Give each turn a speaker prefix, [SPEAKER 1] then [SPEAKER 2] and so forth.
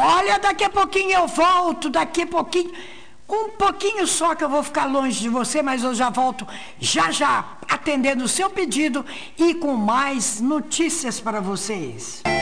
[SPEAKER 1] Olha, daqui a pouquinho eu volto, daqui a pouquinho. Um pouquinho só que eu vou ficar longe de você, mas eu já volto já, atendendo o seu pedido e com mais notícias para vocês.